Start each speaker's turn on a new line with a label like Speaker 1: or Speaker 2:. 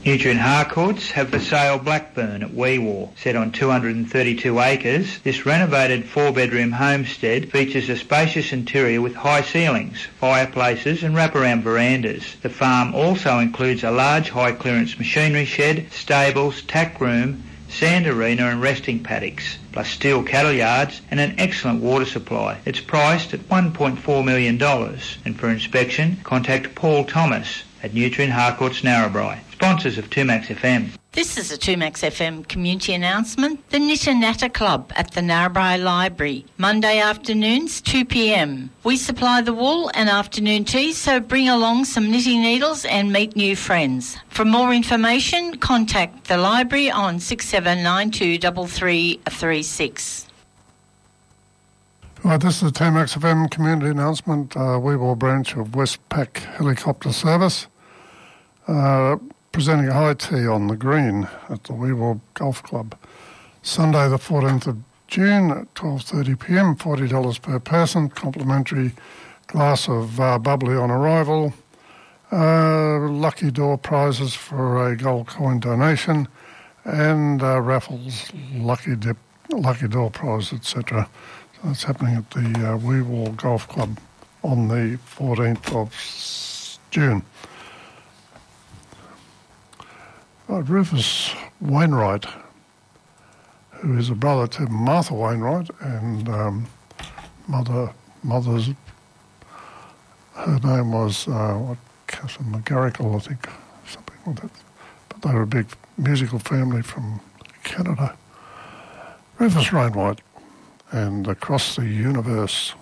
Speaker 1: Nutrient Harcourts have for sale Blackburn at Weewar. Set on 232 acres, this renovated 4-bedroom homestead features a spacious interior with high ceilings, fireplaces and wraparound verandas. The farm also includes a large high-clearance machinery shed, stables, tack room, sand arena and resting paddocks, plus steel cattle yards and an excellent water supply. It's priced at $1.4 million. And for inspection, contact Paul Thomas at Nutrient Harcourts, Narrabri. Sponsors of 2Max FM.
Speaker 2: This is a 2Max FM community announcement. The Knit Natter Club at the Narrabri Library, Monday afternoons 2 p.m. We supply the wool and afternoon tea, so bring along some knitting needles and meet new friends. For more information, contact the library on 67923336.
Speaker 3: Right, this is a 2Max FM community announcement. Weewar branch of Westpac Helicopter Service. Presenting a high tea on the green at the Weewar Golf Club. Sunday the 14th of June at 12:30 p.m, $40 per person, complimentary glass of bubbly on arrival, lucky door prizes for a gold coin donation, and raffles, lucky door prize, etc. So that's happening at the Weewar Golf Club on the 14th of June. Rufus Wainwright, who is a brother to Martha Wainwright, and mother's, her name was Catherine McGarrigle, I think, something like that. But they were a big musical family from Canada. Rufus Wainwright and Across the Universe.